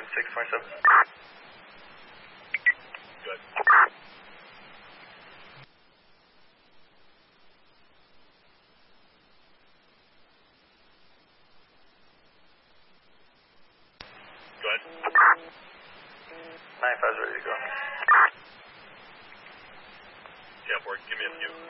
627. Good. Good. 95's ready to go. Yeah, board, give me a few.